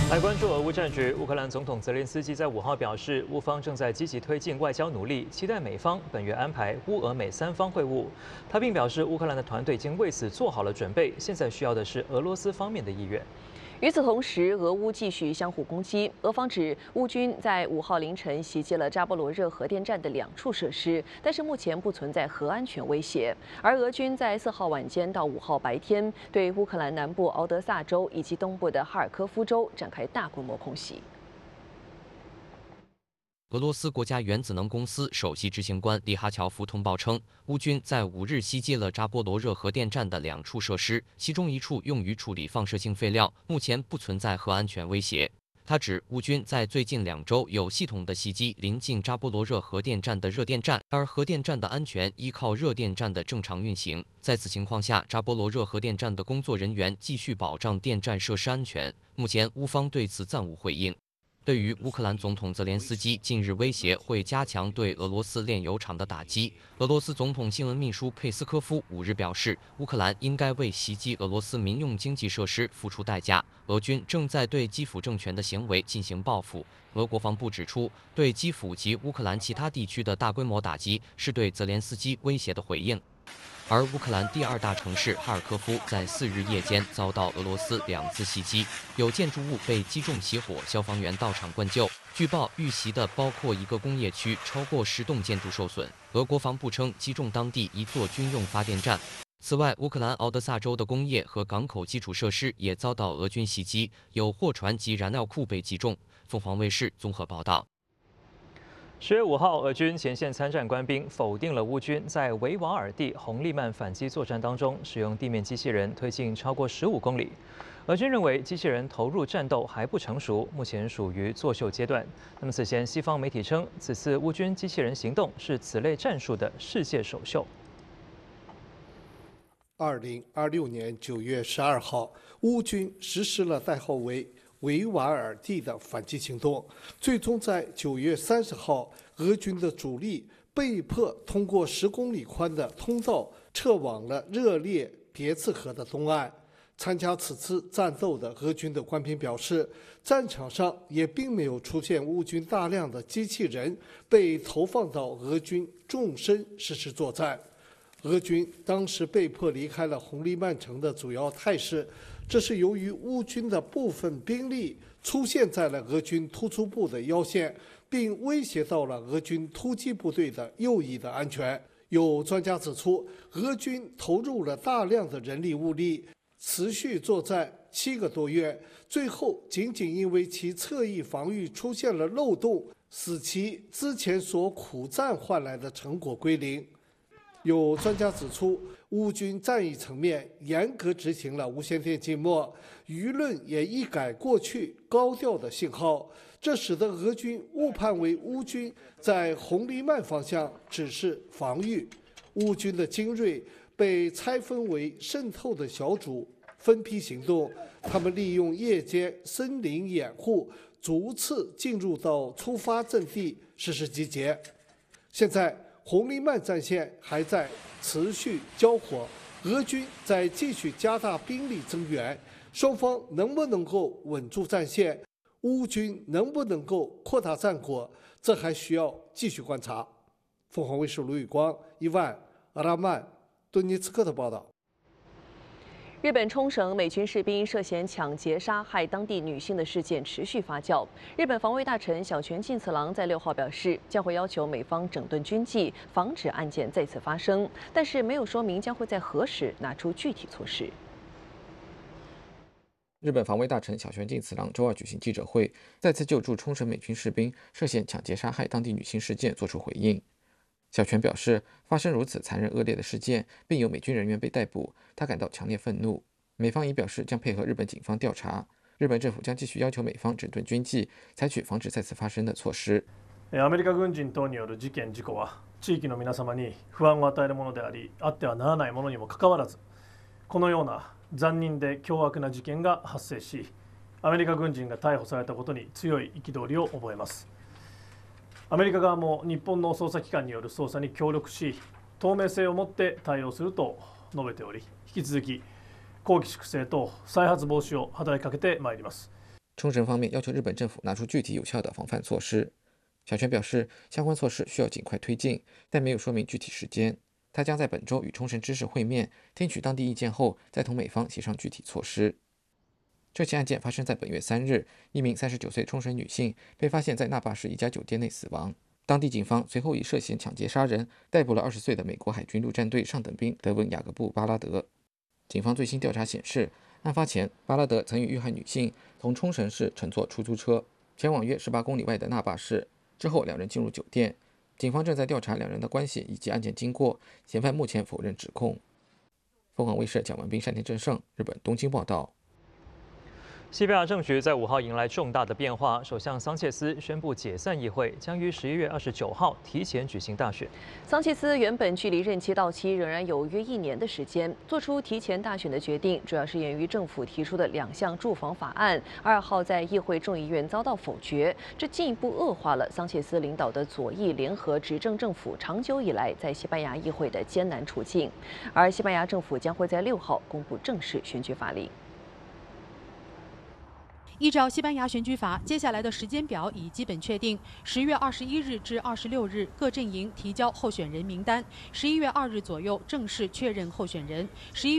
来关注俄乌战局，乌克兰总统泽连斯基在5号表示，乌方正在积极推进外交努力，期待美方本月安排乌俄美3方会晤。他并表示，乌克兰的团队已经为此做好了准备，现在需要的是俄罗斯方面的意愿。 与此同时，俄乌继续相互攻击。俄方指乌军在5号凌晨袭击了扎波罗热核电站的2处设施，但是目前不存在核安全威胁。而俄军在4号晚间到5号白天，对乌克兰南部敖德萨州以及东部的哈尔科夫州展开大规模空袭。 俄罗斯国家原子能公司首席执行官利哈乔夫通报称，乌军在5日袭击了扎波罗热核电站的2处设施，其中1处用于处理放射性废料，目前不存在核安全威胁。他指，乌军在最近2周有系统的袭击临近扎波罗热核电站的热电站，而核电站的安全依靠热电站的正常运行。在此情况下，扎波罗热核电站的工作人员继续保障电站设施安全。目前，乌方对此暂无回应。 对于乌克兰总统泽连斯基近日威胁会加强对俄罗斯炼油厂的打击，俄罗斯总统新闻秘书佩斯科夫5日表示，乌克兰应该为袭击俄罗斯民用经济设施付出代价。俄军正在对基辅政权的行为进行报复。俄国防部指出，对基辅及乌克兰其他地区的大规模打击是对泽连斯基威胁的回应。 而乌克兰第2大城市哈尔科夫在4日夜间遭到俄罗斯2次袭击，有建筑物被击中起火，消防员到场灌救。据报，遇袭的包括一个工业区，超过10栋建筑受损。俄国防部称击中当地一座军用发电站。此外，乌克兰敖德萨州的工业和港口基础设施也遭到俄军袭击，有货船及燃料库被击中。凤凰卫视综合报道。 10月5号，俄军前线参战官兵否定了乌军在维瓦尔蒂红利曼反击作战当中使用地面机器人推进超过15公里。俄军认为机器人投入战斗还不成熟，目前属于作秀阶段。那么此前西方媒体称，此次乌军机器人行动是此类战术的世界首秀。 2026年9月12号，乌军实施了代号为 维瓦尔蒂的反击行动，最终在9月30号，俄军的主力被迫通过10公里宽的通道撤往了热列别茨河的东岸。参加此次战斗的俄军的官兵表示，战场上也并没有出现乌军大量的机器人被投放到俄军纵深实施作战。俄军当时被迫离开了红利曼城的主要态势。 这是由于乌军的部分兵力出现在了俄军突出部的腰线，并威胁到了俄军突击部队的右翼的安全。有专家指出，俄军投入了大量的人力物力，持续作战7个多月，最后仅仅因为其侧翼防御出现了漏洞，使其之前所苦战换来的成果归零。 有专家指出，乌军战役层面严格执行了无线电静默，舆论也一改过去高调的信号，这使得俄军误判为乌军在红利曼方向只是防御。乌军的精锐被拆分为渗透的小组，分批行动。他们利用夜间森林掩护，逐次进入到出发阵地实施集结。现在， 红利曼战线还在持续交火，俄军在继续加大兵力增援，双方能不能够稳住战线，乌军能不能够扩大战果，这还需要继续观察。凤凰卫视卢宇光、伊万、阿拉曼、顿涅茨克的报道。 日本冲绳美军士兵涉嫌抢劫杀害当地女性的事件持续发酵。日本防卫大臣小泉进次郎在6号表示，将会要求美方整顿军纪，防止案件再次发生，但是没有说明将会在何时拿出具体措施。 日本防卫大臣小泉进次郎周二举行记者会，再次就驻冲绳美军士兵涉嫌抢劫杀害当地女性事件作出回应。 小泉表示，发生如此残忍恶劣的事件，并有美军人员被逮捕，他感到强烈愤怒。美方已表示将配合日本警方调查，日本政府将继续要求美方整顿军纪，采取防止再次发生的措施。 アメリカ軍人等による事件事故は地域の皆様に不安を与えるものであり、あってはならないものにもかかわらず、このような残忍で凶悪な事件が発生し、アメリカ軍人が逮捕されたことに強い憤りを覚えます。 アメリカ側も日本の捜査機関による捜査に協力し、透明性を持って対応すると述べており、引き続き綱紀粛正と再発防止を働きかけてまいります。 冲绳方面要求日本政府拿出具体有效的防范措施。小泉表示，相关措施需要尽快推进，但没有说明具体时间。他将在本周与冲绳知事会面，听取当地意见后，再同美方协商具体措施。这起案件发生在本月3日，一名39岁冲绳女性被发现在那霸市一家酒店内死亡。当地警方随后以涉嫌抢劫杀人逮捕了20岁的美国海军陆战队上等兵德文·雅各布·巴拉德。警方最新调查显示，案发前，巴拉德曾与遇害女性从冲绳市乘坐出租车前往约18公里外的那霸市，之后两人进入酒店。警方正在调查两人的关系以及案件经过，嫌犯目前否认指控。凤凰卫视蒋文斌、山田正胜，日本东京报道。 西班牙政局在5号迎来重大的变化，首相桑切斯宣布解散议会，将于11月29号提前举行大选。 桑切斯原本距离任期到期仍然有约1年的时间，做出提前大选的决定，主要是源于政府提出的2项住房法案，2号在议会众议院遭到否决，这进一步恶化了桑切斯领导的左翼联合执政政府长久以来在西班牙议会的艰难处境。而西班牙政府将会在6号公布正式选举法令。 依照西班牙选举法，接下来的时间表已基本确定：10月21日至26日，各阵营提交候选人名单；11月2日左右正式确认候选人；11